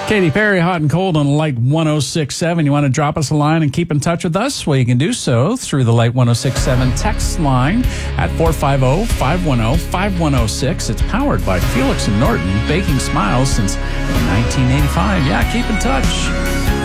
Katy Perry, Hot and Cold on Light 106.7. You want to drop us a line and keep in touch with us? Well, you can do so through the Light 106.7 text line at 450-510-5106. It's powered by Felix and Norton, baking smiles since 1985. Yeah, keep in touch.